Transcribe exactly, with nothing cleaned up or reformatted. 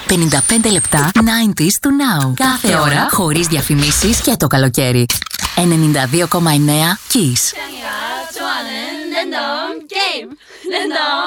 πενήντα πέντε λεπτά ενενήντα του Now. Κάθε ώρα χωρίς διαφημίσεις και το καλοκαίρι. ενενήντα δύο κόμμα εννέα Kiss.